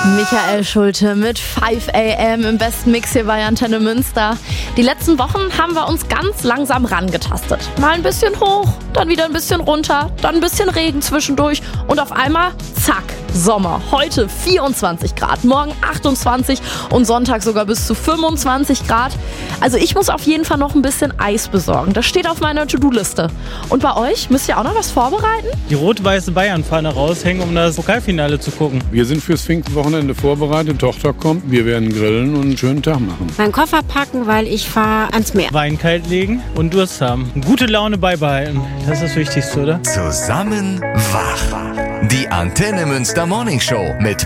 Michael Schulte mit 5 AM im besten Mix hier bei Antenne Münster. Die letzten Wochen haben wir uns ganz langsam rangetastet. Mal ein bisschen hoch, dann wieder ein bisschen runter, dann ein bisschen Regen zwischendurch und auf einmal, zack, Sommer. Heute 24 Grad, morgen 28 und Sonntag sogar bis zu 25 Grad. Also ich muss auf jeden Fall noch ein bisschen Eis besorgen. Das steht auf meiner To-Do-Liste. Und bei euch? Müsst ihr auch noch was vorbereiten? Die rot-weiße Bayern-Fahne raushängen, um das Pokalfinale zu gucken. Wir sind fürs Pfingstwochenende vorbereitet. Tochter kommt, wir werden grillen und einen schönen Tag machen. Meinen Koffer packen, weil ich fahre ans Meer. Wein kalt legen und Durst haben. Gute Laune beibehalten. Das ist das Wichtigste, oder? Zusammen wach. Die Antenne Münster Morning Show mit